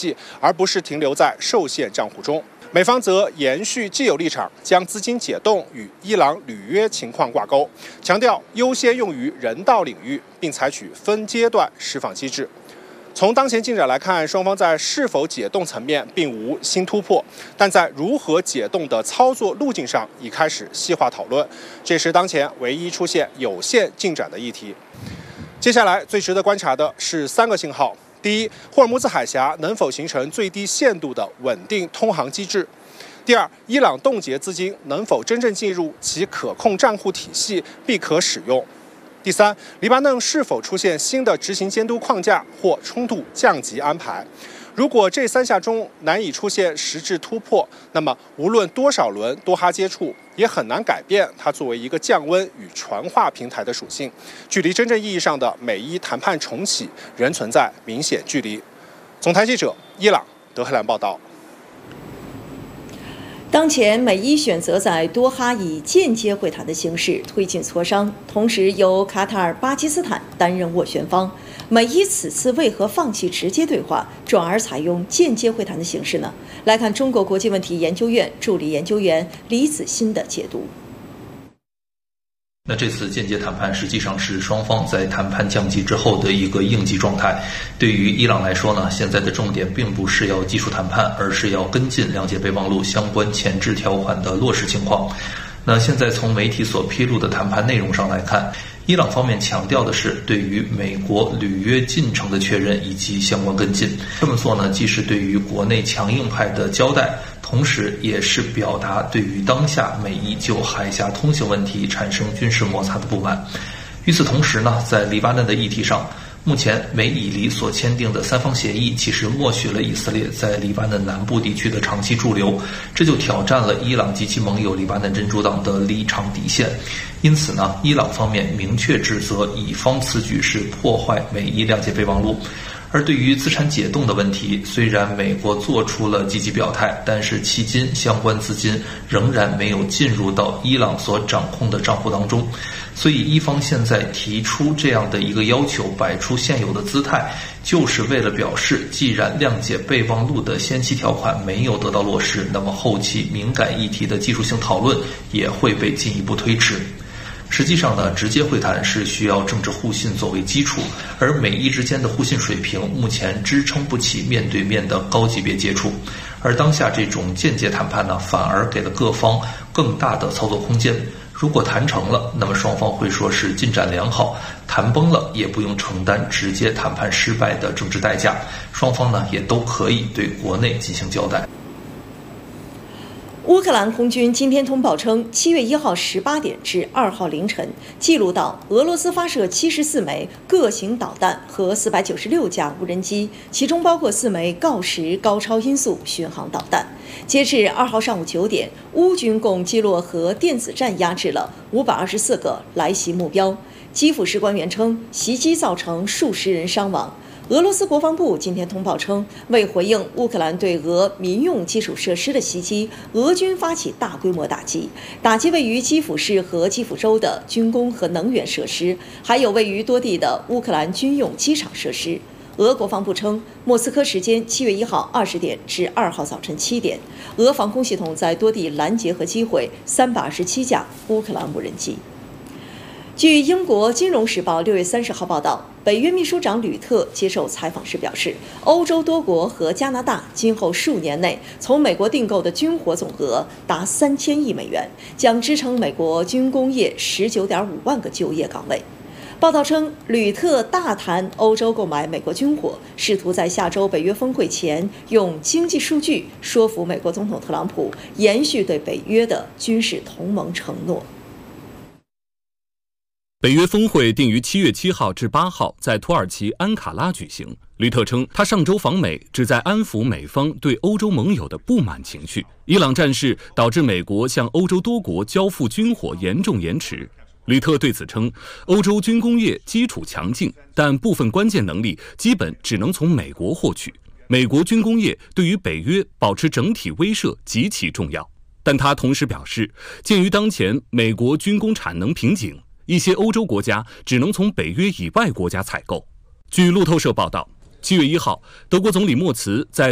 系，而不是停留在受限账户中。美方则延续既有立场，将资金解冻与伊朗履约情况挂钩，强调优先用于人道领域，并采取分阶段释放机制。从当前进展来看，双方在是否解冻层面并无新突破，但在如何解冻的操作路径上已开始细化讨论，这是当前唯一出现有限进展的议题。接下来最值得观察的是3个信号：第一，霍尔木兹海峡能否形成最低限度的稳定通航机制；第二，伊朗冻结资金能否真正进入其可控账户体系并可使用；第三，黎巴嫩是否出现新的执行监督框架或冲突降级安排？如果这3项中难以出现实质突破，那么无论多少轮多哈接触，也很难改变它作为一个降温与传话平台的属性，距离真正意义上的美伊谈判重启仍存在明显距离。总台记者伊朗德黑兰报道。 当前，美伊选择在多哈以间接会谈的形式推进磋商，同时由卡塔尔、巴基斯坦担任斡旋方。美伊此次为何放弃直接对话，转而采用间接会谈的形式呢？来看中国国际问题研究院助理研究员李子欣的解读。 那这次间接谈判实际上是双方在谈判降级之后的一个应急状态。对于伊朗来说呢，现在的重点并不是要技术谈判，而是要跟进谅解备忘录相关前置条款的落实情况。那现在从媒体所披露的谈判内容上来看，伊朗方面强调的是对于美国履约进程的确认以及相关跟进。这么做呢，既是对于国内强硬派的交代，同时也是表达对于当下美伊就海峡通行问题产生军事摩擦的不满。与此同时呢，在黎巴嫩的议题上，目前美以黎所签订的3方协议其实默许了以色列在黎巴嫩南部地区的长期驻留，这就挑战了伊朗及其盟友黎巴嫩真主党的立场底线。因此呢，伊朗方面明确指责以方此举是破坏美伊谅解备忘录。而对于资产解冻的问题，虽然美国做出了积极表态，但是迄今相关资金仍然没有进入到伊朗所掌控的账户当中。所以伊方现在提出这样的一个要求，摆出现有的姿态，就是为了表示，既然谅解备忘录的先期条款没有得到落实，那么后期敏感议题的技术性讨论也会被进一步推迟。实际上呢，直接会谈是需要政治互信作为基础，而美伊之间的互信水平目前支撑不起面对面的高级别接触，而当下这种间接谈判呢，反而给了各方更大的操作空间。如果谈成了，那么双方会说是进展良好；谈崩了，也不用承担直接谈判失败的政治代价。双方呢，也都可以对国内进行交代。 乌克兰空军今天通报称，7月1号18点至2号凌晨，记录到俄罗斯发射74枚各型导弹和496架无人机，其中包括4枚锆石高超音速巡航导弹。截至2号上午9点，乌军共击落和电子战压制了524个来袭目标。基辅市官员称，袭击造成数十人伤亡。俄罗斯国防部今天通报称，为回应乌克兰对俄民用基础设施的袭击，俄军发起大规模打击位于基辅市和基辅州的军工和能源设施，还有位于多地的乌克兰军用机场设施。俄国防部称，莫斯科时间7月1号20点至2号早晨7点，俄防空系统在多地拦截和击毁327架乌克兰无人机。据英国《金融时报》6月30号报道，北约秘书长吕特接受采访时表示，欧洲多国和加拿大今后数年内从美国订购的军火总额达3000亿美元，将支撑美国军工业19.5万个就业岗位。报道称，吕特大谈欧洲购买美国军火，试图在下周北约峰会前用经济数据说服美国总统特朗普延续对北约的军事同盟承诺。 北约峰会定于7月7号至8号在土耳其安卡拉举行。吕特称，他上周访美旨在安抚美方对欧洲盟友的不满情绪。伊朗战事导致美国向欧洲多国交付军火严重延迟。吕特对此称，欧洲军工业基础强劲，但部分关键能力基本只能从美国获取。美国军工业对于北约保持整体威慑极其重要。但他同时表示，鉴于当前美国军工产能瓶颈，一些欧洲国家只能从北约以外国家采购。据路透社报道，7月1号，德国总理默茨在